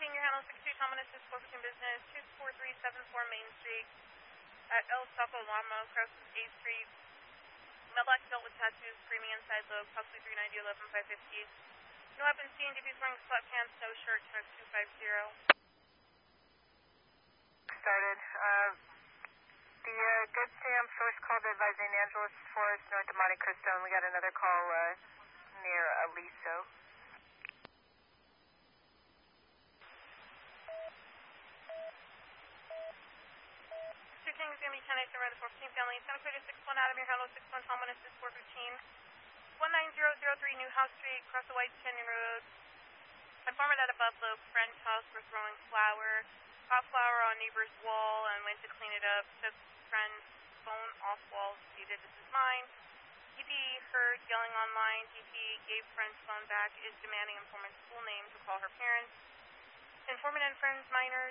King, your handle 62, Thomas is Corporate Business, 24374 Main Street, at El Saco Llama, across from 8th Street. Mailbox filled with tattoos, screaming inside low, possibly 390, 11550. No weapon seen, if he's wearing sweatpants, no shirt, truck 250. Started. The Good Sam first called advising Angeles Forest, north of Monte Cristo, and we got another call near Aliso. Mr. King is going to be 10 around the 14th family. Santa Cruz 61 Adam, your handle 61 Thomas is 415. 19003 Newhouse Street, across the White Canyon Road. Informant at a Buffalo French house for throwing flour. Got flour on neighbor's wall and went to clean it up. Took friend's phone off wall. Stated, "This is mine." DP heard yelling online. DP gave friend's phone back. Is demanding informant's full name to call her parents. Informant and friend's minors.